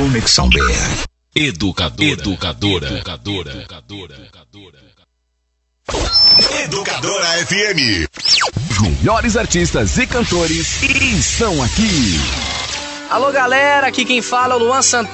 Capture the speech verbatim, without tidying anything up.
Conexão B R. Educadora, educadora, educadora, educadora, educadora. Educadora F M. Os melhores artistas e cantores estão aqui. Alô, galera, aqui quem fala é o Luan Santana.